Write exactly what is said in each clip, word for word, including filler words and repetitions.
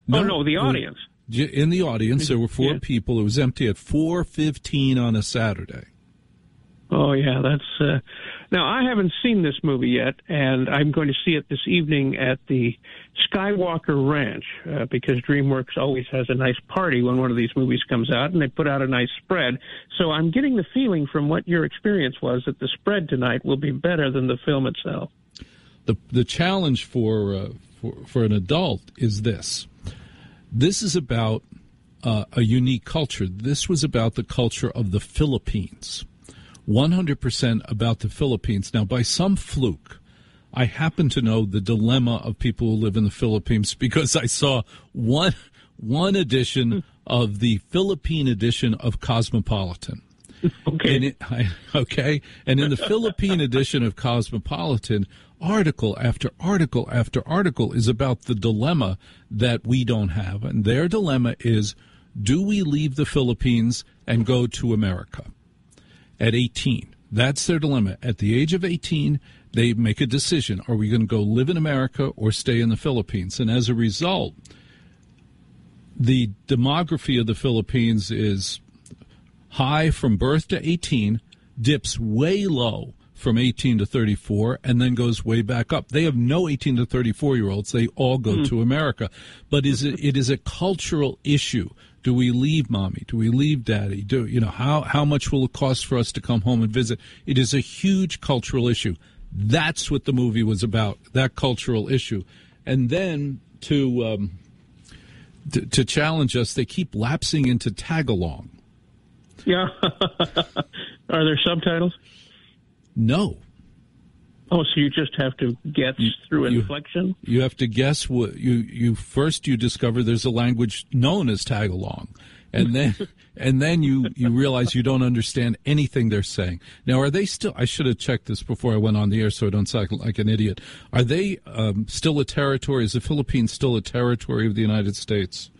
No, oh, no, the audience. In the audience, there were four yeah. people. It was empty at four fifteen on a Saturday. Oh, yeah, that's... Uh, now, I haven't seen this movie yet, and I'm going to see it this evening at the Skywalker Ranch, uh, because DreamWorks always has a nice party when one of these movies comes out, and they put out a nice spread. So I'm getting the feeling from what your experience was that the spread tonight will be better than the film itself. The the challenge for uh, for, for an adult is this. This is about uh, a unique culture. This was about the culture of the Philippines. one hundred percent about the Philippines. Now, by some fluke, I happen to know the dilemma of people who live in the Philippines because I saw one one edition of the Philippine edition of Cosmopolitan. Okay. And it, I, okay. And in the Philippine edition of Cosmopolitan, article after article after article is about the dilemma that we don't have. And their dilemma is, do we leave the Philippines and go to America at eighteen? That's their dilemma. At the age of eighteen, they make a decision. Are we going to go live in America or stay in the Philippines? And as a result, the demography of the Philippines is high from birth to eighteen, dips way low from eighteen to thirty-four, and then goes way back up. They have no eighteen to thirty-four-year-olds. They all go mm. to America. But is it, it is a cultural issue. Do we leave mommy? Do we leave daddy? Do you know how, how much will it cost for us to come home and visit? It is a huge cultural issue. That's what the movie was about, that cultural issue. And then to um, to, to challenge us, they keep lapsing into tag-along. Yeah. Are there subtitles? No. Oh, so you just have to guess you, through inflection? You, you have to guess what you you first you discover there's a language known as tag-along, and then and then you, you realize you don't understand anything they're saying. Now, are they still? I should have checked this before I went on the air, so I don't sound like an idiot. Are they um, still a territory? Is the Philippines still a territory of the United States?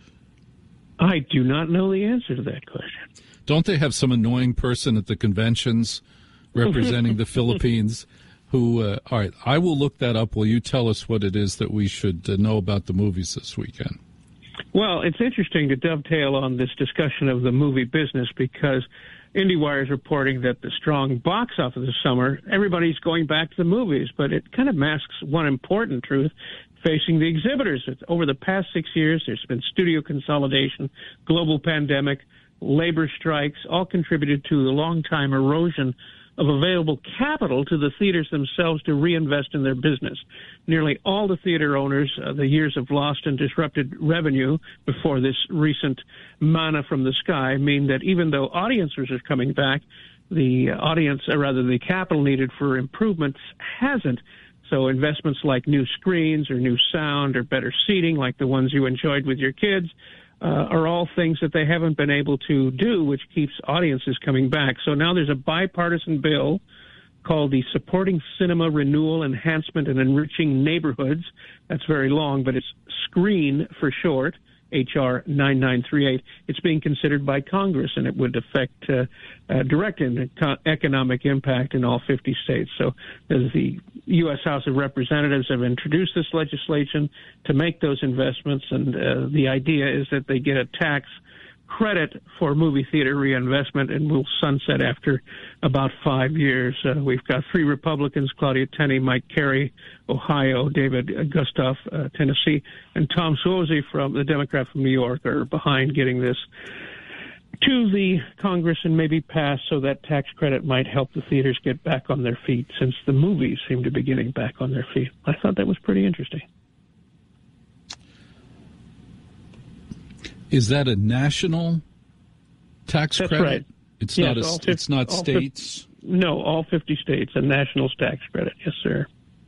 I do not know the answer to that question. Don't they have some annoying person at the conventions representing the Philippines? Who, uh, all right, I will look that up. Will you tell us what it is that we should uh, know about the movies this weekend? Well, it's interesting to dovetail on this discussion of the movie business because IndieWire is reporting that the strong box office this summer, everybody's going back to the movies, but it kind of masks one important truth facing the exhibitors. Over the past six years, there's been studio consolidation, global pandemic, labor strikes, all contributed to the long-time erosion of available capital to the theaters themselves to reinvest in their business. Nearly all the theater owners, uh, the years of lost and disrupted revenue before this recent manna from the sky mean that even though audiences are coming back, the audience, or rather the capital needed for improvements hasn't. So investments like new screens or new sound or better seating like the ones you enjoyed with your kids Uh, are all things that they haven't been able to do, which keeps audiences coming back. So now there's a bipartisan bill called the Supporting Cinema Renewal, Enhancement, and Enriching Neighborhoods. That's very long, but it's SCREEN for short, H R nine nine three eight. It's being considered by Congress, and it would affect uh, uh, direct in, uh, economic impact in all fifty states. So as the U S House of Representatives have introduced this legislation to make those investments, and uh, the idea is that they get a tax credit for movie theater reinvestment and will sunset after about five years. Uh, we've got three Republicans, Claudia Tenney, Mike Carey, Ohio, David Gustav, uh, Tennessee, and Tom Suozzi from the Democrat from New York are behind getting this to the Congress and maybe pass so that tax credit might help the theaters get back on their feet since the movies seem to be getting back on their feet. I thought that was pretty interesting. Is that a national tax That's credit? Right. It's yes, not a, fifty, it's not states? fifty, no, all fifty states, a national tax credit. Yes, sir.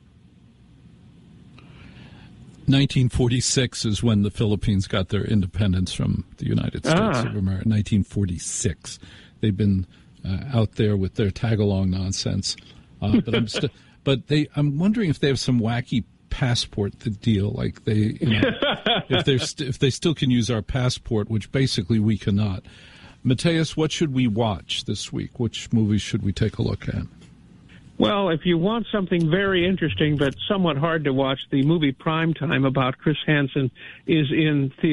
nineteen forty-six is when the Philippines got their independence from the United States ah. of America. nineteen forty-six. They've been uh, out there with their tag-along nonsense. Uh, but I'm st- but they I'm wondering if they have some wacky passport the deal, like they, you know, if they st- if they still can use our passport, which basically we cannot. Mateus, what should we watch this week? Which movies should we take a look at? Well, if you want something very interesting but somewhat hard to watch, the movie Primetime about Chris Hansen is in theaters.